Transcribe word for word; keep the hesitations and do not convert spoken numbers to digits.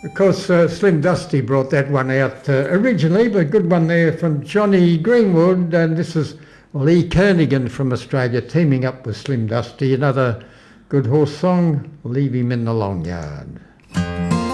Of course, uh, Slim Dusty brought that one out uh, originally, but a good one there from Johnny Greenwood, and this is Lee Kernaghan from Australia teaming up with Slim Dusty. Another good horse song, Leave Him in the Long Yard.